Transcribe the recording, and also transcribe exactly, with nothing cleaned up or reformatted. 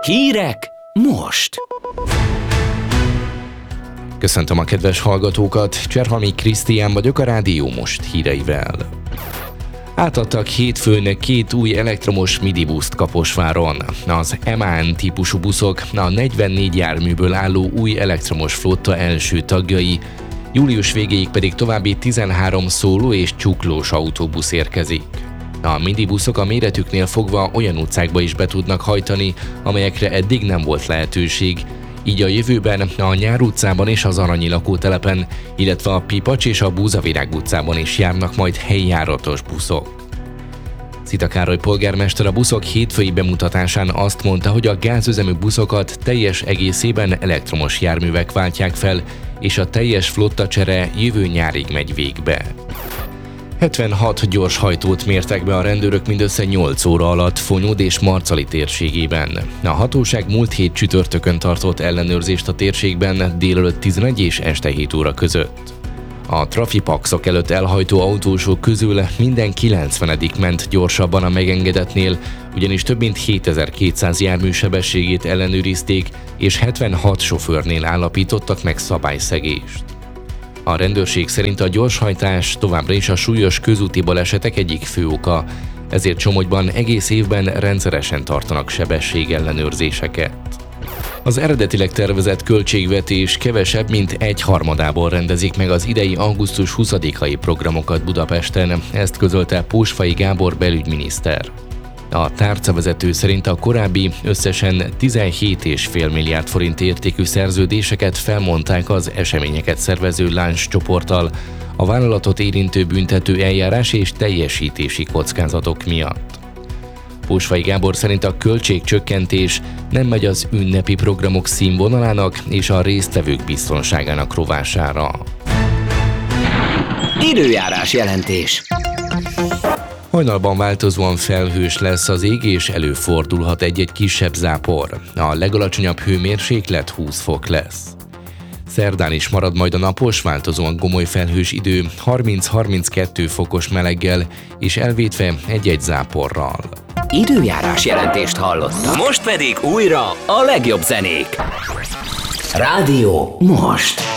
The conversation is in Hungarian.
Hírek most! Köszöntöm a kedves hallgatókat, Cserhalmi Krisztián vagyok a Rádió Most híreivel. Átadtak hétfőn két új elektromos midibuszt Kaposváron. Az em á en típusú buszok a negyvennégy járműből álló új elektromos flotta első tagjai, július végéig pedig további tizenhárom szóló és csuklós autóbusz érkezik. A midibuszok a méretüknél fogva olyan utcákba is be tudnak hajtani, amelyekre eddig nem volt lehetőség, így a jövőben a Nyár utcában és az Aranyi lakótelepen, illetve a Pipacs és a Búzavirág utcában is járnak majd helyjáratos buszok. Szita Károly polgármester a buszok hétfői bemutatásán azt mondta, hogy a gázüzemű buszokat teljes egészében elektromos járművek váltják fel, és a teljes flottacsere jövő nyárig megy végbe. hetvenhat gyors hajtót mértek be a rendőrök mindössze nyolc óra alatt Fonyód és Marcali térségében. A hatóság múlt hét csütörtökön tartott ellenőrzést a térségben délelőtt tizenegy és este hét óra között. A trafipaxok előtt elhajtó autósok közül minden kilencvenedik ment gyorsabban a megengedetnél, ugyanis több mint hétezer-kétszáz jármű sebességét ellenőrizték, és hetvenhat sofőrnél állapítottak meg szabályszegést. A rendőrség szerint a gyorshajtás továbbra is a súlyos közúti balesetek egyik fő oka, ezért Somogyban egész évben rendszeresen tartanak sebességellenőrzéseket. Az eredetileg tervezett költségvetés kevesebb, mint egy harmadából rendezik meg az idei augusztus huszadikai programokat Budapesten, ezt közölte Pósfai Gábor belügyminiszter. A tárcavezető szerint a korábbi összesen tizenhét egész öt milliárd forint értékű szerződéseket felmondták az eseményeket szervező Lánch csoporttal, a vállalatot érintő büntető eljárás és teljesítési kockázatok miatt. Pósfai Gábor szerint a költségcsökkentés nem megy az ünnepi programok színvonalának és a résztvevők biztonságának rovására. Időjárás jelentés. Hajnalban változóan felhős lesz az ég, és előfordulhat egy-egy kisebb zápor. A legalacsonyabb hőmérséklet húsz fok lesz. Szerdán is marad majd a napos, változóan gomoly felhős idő, harminc-harminckettő fokos meleggel, és elvétve egy-egy záporral. Időjárás jelentést hallottak. Most pedig újra a legjobb zenék. Rádió Most.